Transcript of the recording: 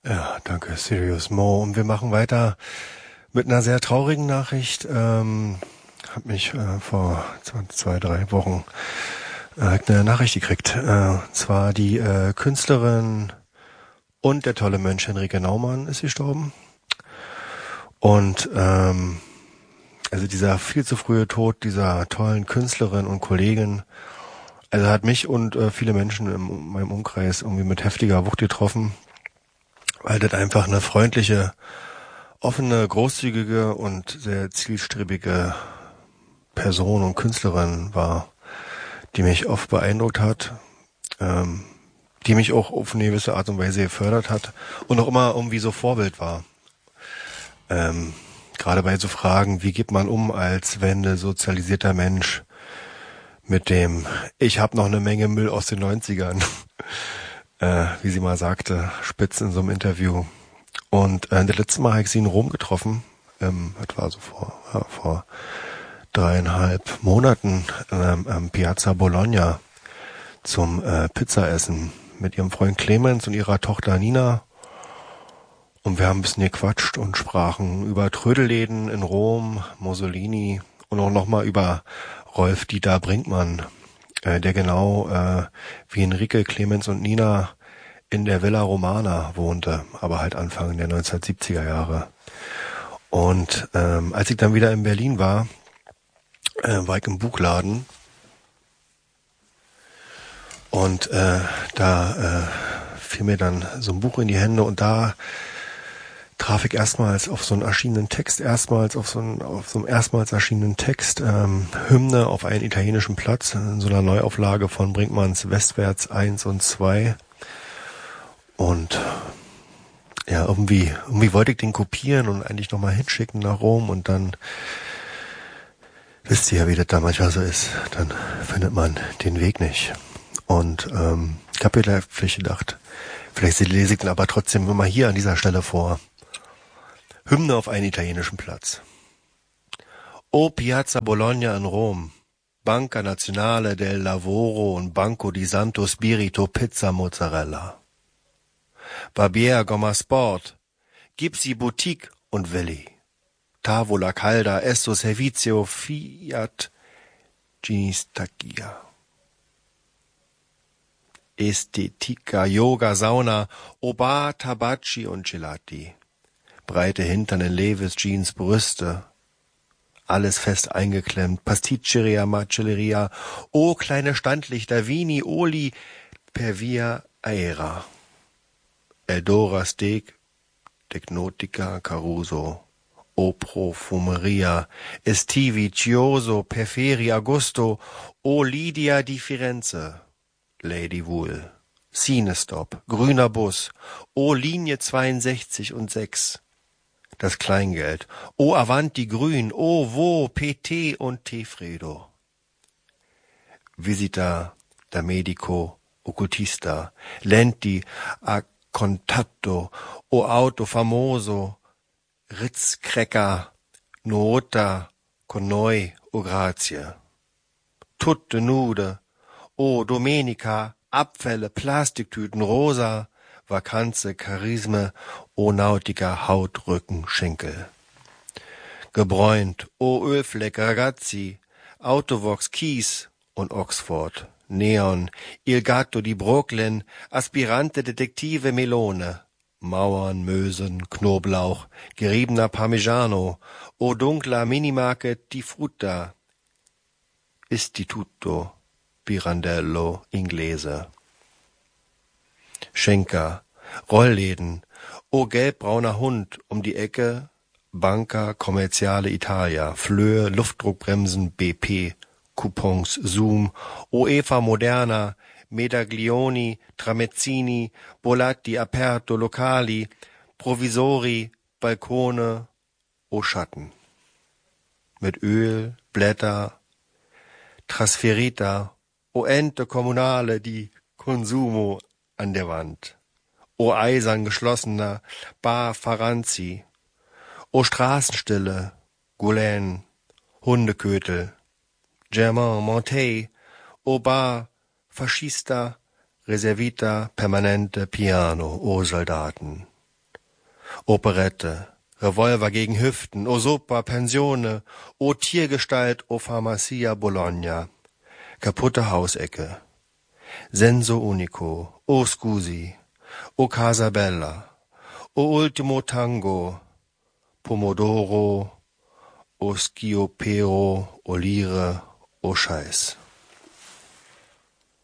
Ja, danke, Sirius Mo. Und wir machen weiter mit einer sehr traurigen Nachricht. Hab mich vor 2, 3 Wochen eine Nachricht gekriegt. Und zwar die Künstlerin und der tolle Mönch Henrike Naumann ist gestorben. Und also dieser viel zu frühe Tod dieser tollen Künstlerin und Kollegin, also hat mich und viele Menschen in meinem Umkreis irgendwie mit heftiger Wucht getroffen, weil das einfach eine freundliche, offene, großzügige und sehr zielstrebige Person und Künstlerin war, die mich oft beeindruckt hat, die mich auch auf eine gewisse Art und Weise gefördert hat und auch immer irgendwie so Vorbild war. Gerade bei so Fragen, wie geht man um als Wende sozialisierter Mensch mit dem ich habe noch eine Menge Müll aus den 90ern, wie sie mal sagte, spitz in so einem Interview. Und das letzte Mal habe ich sie in Rom getroffen, das war so vor 3,5 Monaten am Piazza Bologna zum Pizzaessen mit ihrem Freund Clemens und ihrer Tochter Nina. Und wir haben ein bisschen gequatscht und sprachen über Trödelläden in Rom, Mussolini und auch nochmal über Rolf-Dieter Brinkmann, der genau wie Henrike, Clemens und Nina in der Villa Romana wohnte, aber halt Anfang der 1970er Jahre. Und als ich dann wieder in Berlin war ich im Buchladen und da fiel mir dann so ein Buch in die Hände und da traf ich erstmals auf so einen erschienenen Text, auf so einem erstmals erschienenen Text, Hymne auf einen italienischen Platz, in so einer Neuauflage von Brinkmanns Westwärts 1 und 2. Und ja, irgendwie wollte ich den kopieren und eigentlich nochmal hinschicken nach Rom und dann, wisst ihr ja, wie das da manchmal so ist, dann findet man den Weg nicht. Und ich habe mir vielleicht gedacht, vielleicht lese ich den aber trotzdem nur mal hier an dieser Stelle vor. Hymne auf einen italienischen Platz. O Piazza Bologna in Rom, Banca Nazionale del Lavoro und Banco di Santo Spirito Pizza Mozzarella. Barbier Gomma Sport, Gipsy Boutique und Willi. Tavola Calda, Esto Servizio, Fiat Ginistacchia. Estetica, Yoga, Sauna, Oba, Tabacci und Gelati. Breite Hintern in Levis, Jeans, Brüste. Alles fest eingeklemmt. Pasticceria, Macelleria. Oh, kleine Standlichter. Vini, Oli, per via aera. Eldora Steak, Tecnotica, Caruso. O Profumeria. Estivi, Chioso, Perferi, Augusto. O Lydia di Firenze. Lady Wool. Cinestop, grüner Bus. O Linie 62 und 6. Das Kleingeld. O Avanti Grün, O Wo, PT und Tefredo. Visita da Medico, Occultista, Lenti a Contatto, O Auto Famoso, Ritz Cracker, Nota, Conoi, O Grazie. Tutte Nude, O Domenica, Abfälle, Plastiktüten, Rosa, Vakanze, Charisme, O Nautica, Haut, Rücken, Schenkel. Gebräunt, O Ölfleck, Ragazzi, Autovox, Kies und Oxford. Neon, Il Gatto di Brooklyn, Aspirante Detektive Melone. Mauern, Mösen, Knoblauch, geriebener Parmigiano, O dunkler Minimarket di Frutta. Istituto, Pirandello, Inglese. Schenker, Rollläden, O gelbbrauner Hund um die Ecke, Banca Commerciale Italia, Flöhe, Luftdruckbremsen, BP, Coupons, Zoom, O Eva Moderna, Medaglioni, Tramezzini, Bolatti, Aperto, Locali, Provisori, Balkone, O Schatten. Mit Öl, Blätter, Trasferita, O Ente Kommunale, di Consumo an der Wand. O eisern geschlossener Bar Faranzi. O Straßenstille, Goulaine, Hundekötel. Germain Montey, O Bar Fascista, Reservita, Permanente, Piano, O Soldaten. Operette, Revolver gegen Hüften, o Sopa Pensione, o Tiergestalt, o Pharmacia Bologna, kaputte Hausecke, Senso Unico, o Scusi, o Casa Bella, o Ultimo Tango, Pomodoro, o Schiopero, o Lire, o Scheiß.